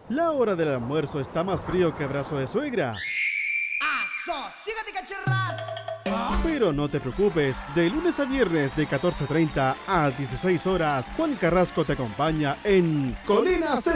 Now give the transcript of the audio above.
La hora del almuerzo está más frío que brazo de suegra. ¡Asosígate, cachorra! Pero no te preocupes, de lunes a viernes de 14:30 a 16 horas, Juan Carrasco te acompaña en Colina